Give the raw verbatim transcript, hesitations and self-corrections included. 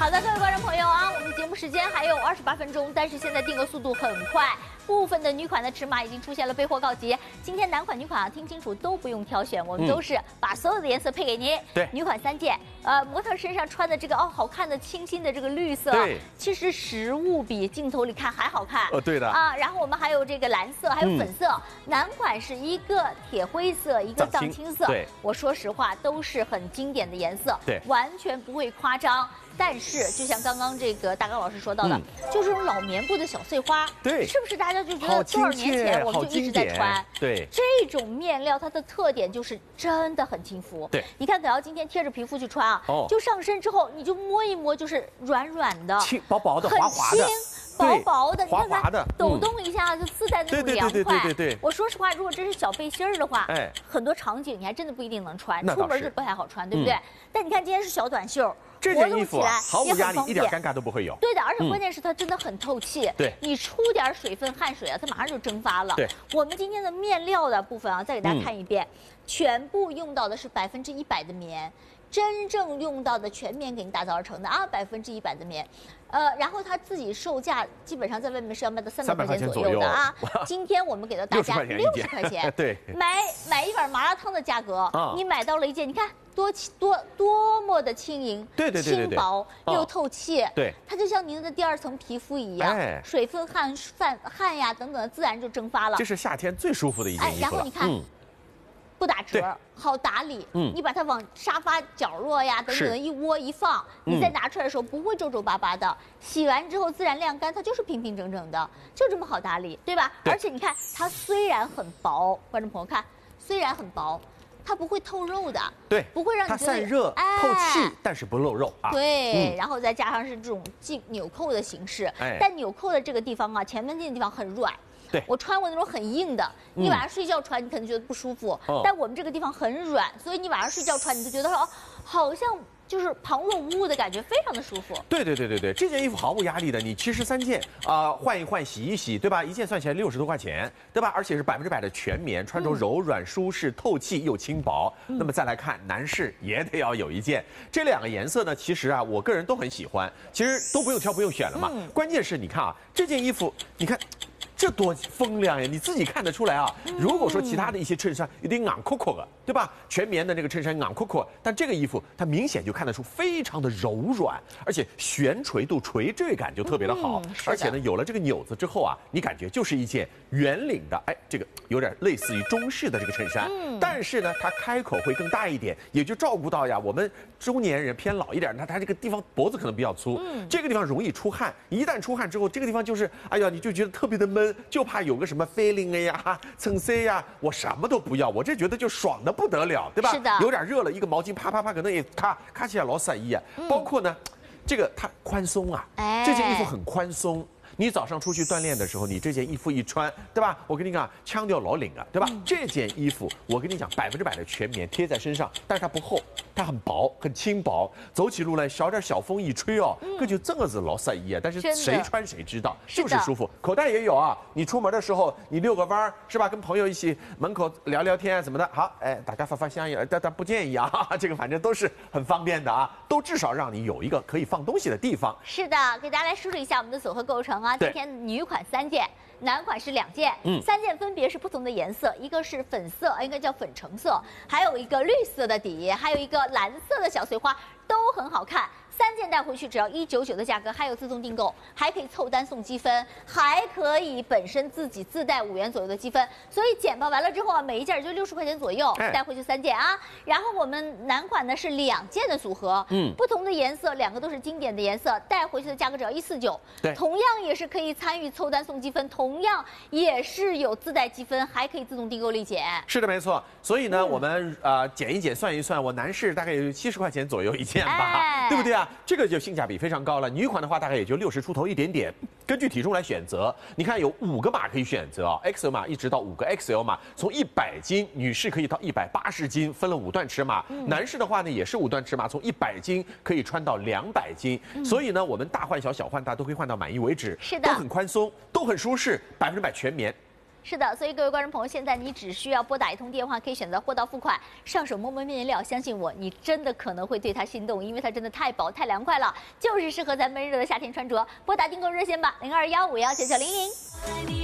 好的，各位观众朋友啊，我们节目时间还有二十八分钟，但是现在订购速度很快。 部分的女款的尺码已经出现了备货告急。今天男款、女款啊，听清楚，都不用挑选，我们都是把所有的颜色配给您。 对， 女款三件，呃，模特身上穿的这个哦，好看的清新的这个绿色， 对， 其实实物比镜头里看还好看。 哦，对的啊。然后我们还有这个蓝色，还有粉色。嗯、男款是一个铁灰色，一个藏青色。 对， 我说实话，都是很经典的颜色， 对， 完全不会夸张。 但是，就像刚刚这个大刚老师说到的，嗯、就这种老棉布的小碎花， 对， 是不是大家就觉得多少年前我们就一直在穿？ 对， 这种面料它的特点就是真的很亲肤。 对， 你看，可要今天贴着皮肤去穿啊，哦，就上身之后你就摸一摸，就是软软的、 轻薄薄的、滑滑的。 薄薄的，你看看它抖动一下就自带那种凉快。 对对对对对对。 我说实话，如果这是小背心儿的话， 哎， 很多场景你还真的不一定能穿， 出门就不太好穿，对不对？但你看今天是小短袖， 这件衣服毫无压力，一点尴尬都不会有。 对的，而且关键是它真的很透气。 对， 你出点水分、汗水啊，它马上就蒸发了。 对， 我们今天的面料的部分啊，再给大家看一遍，全部用到的是百分之一百的棉。 真正用到的全棉给你打造而成的啊，百分之一百的棉，呃，然后它自己售价基本上在外面是要卖到三百块钱左右的啊。今天我们给到大家六十块钱， 对， 买买一碗麻辣烫的价格，啊、你买到了一件，你看多多多么的轻盈， 对对对对， 轻薄又透气， 对， 它就像您的第二层皮肤一样，哎、水分、汗、汗汗呀等等，自然就蒸发了。 这是夏天最舒服的一件衣服了。 哎，然后你看。嗯 不打折，好打理。嗯，你把它往沙发角落呀等等的一窝一放，你再拿出来的时候不会皱皱巴巴的。洗完之后自然晾干，它就是平平整整的，就这么好打理，对吧？对而且你看，它虽然很薄，观众朋友看，虽然很薄。 它不会透肉的， 对， 不会让你它散热、哎、透气，但是不露肉啊。 对，嗯、然后再加上是这种系纽扣的形式，哎、但纽扣的这个地方啊，前门襟的地方很软。 对， 我穿过那种很硬的，你晚上睡觉穿，你可能觉得不舒服。嗯、但我们这个地方很软，所以你晚上睡觉穿，你就觉得说，哦，好像就是旁若无物的感觉，非常的舒服。 对对对对对，这件衣服毫无压力的，你其实三件啊、呃，换一换、洗一洗，对吧？一件算起来六十多块钱，对吧？而且是百分之百的全棉，穿着柔软、舒适、透气又轻薄。嗯、那么再来看男士也得要有一件，这两个颜色呢，其实啊，我个人都很喜欢，其实都不用挑、不用选了嘛。嗯、关键是你看啊，这件衣服，你看。 这多风凉呀！你自己看得出来啊。如果说其他的一些衬衫有点硬壳壳的，对吧？全棉的那个衬衫硬壳壳，但这个衣服它明显就看得出非常的柔软，而且悬垂度、垂坠感就特别的好。嗯、而且呢，有了这个纽子之后啊，你感觉就是一件圆领的，哎，这个有点类似于中式的这个衬衫。嗯、但是呢，它开口会更大一点，也就照顾到呀我们中年人偏老一点，那它这个地方脖子可能比较粗，嗯、这个地方容易出汗。一旦出汗之后，这个地方就是哎呀，你就觉得特别的闷。 就怕有个什么飞领哎呀、蹭 C 呀，我什么都不要，我这觉得就爽的不得了，对吧？ 是的。 有点热了，一个毛巾啪啪啪，可能也咔咔起来老散衣啊。嗯、包括呢，这个它宽松啊，哎、这件衣服很宽松。 你早上出去锻炼的时候，你这件衣服一穿，对吧？我跟你讲，腔调老领啊，对吧？嗯、这件衣服我跟你讲，百分之百的全棉贴在身上，但是它不厚，它很薄，很轻薄，走起路来小点小风一吹哦，这、嗯、就真的是老晒衣啊。但是谁穿谁知道是不是舒服？口袋也有啊，你出门的时候你遛个弯儿是吧？跟朋友一起门口聊聊天啊什么的，好，哎，大家发发香烟，但但不建议啊，这个反正都是很方便的啊，都至少让你有一个可以放东西的地方。 是的，给大家来梳理一下我们的组合构成。 今天女款三件，男款是两件，嗯，三件分别是不同的颜色，一个是粉色，应该叫粉橙色，还有一个绿色的底，还有一个蓝色的小碎花，都很好看。 三件带回去只要一九九的价格，还有自动订购，还可以凑单送积分，还可以本身自己自带五元左右的积分，所以减吧完了之后啊，每一件就六十块钱左右，带回去三件啊。然后我们男款呢是两件的组合，嗯，不同的颜色，两个都是经典的颜色，带回去的价格只要一四九，对，同样也是可以参与凑单送积分，同样也是有自带积分，还可以自动订购立减。是的，没错。所以呢，嗯、我们呃减一减算一算，我男士大概有七十块钱左右一件吧，哎、对不对啊？ 这个就性价比非常高了，女款的话大概也就六十出头一点点，根据体重来选择。你看有五个码可以选择啊 ，X L 码一直到五个 X L 码，从一百斤，女士可以到一百八十斤，分了五段尺码。嗯、男士的话呢也是五段尺码，从一百斤可以穿到两百斤。嗯、所以呢，我们大换小，小换大都可以换到满意为止。 是的， 都很宽松，都很舒适，百分之百全棉。 是的，所以各位观众朋友，现在你只需要拨打一通电话，可以选择货到付款，上手摸摸面料，相信我，你真的可能会对它心动，因为它真的太薄太凉快了，就是适合在闷热的夏天穿着。拨打订购热线吧，零二幺五幺九九零零。